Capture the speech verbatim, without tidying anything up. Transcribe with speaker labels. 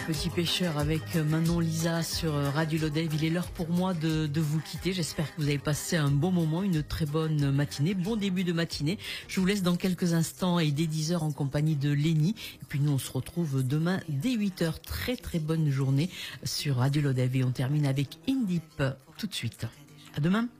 Speaker 1: Petit Pêcheur avec Manon Lisa sur Radio Lodève. Il est l'heure pour moi de, de vous quitter. J'espère que vous avez passé un bon moment, une très bonne matinée, bon début de matinée. Je vous laisse dans quelques instants et dès dix heures en compagnie de Lénie. Et puis nous, on se retrouve demain dès huit heures. Très très bonne journée sur Radio Lodève. Et on termine avec Indip tout de suite. À demain.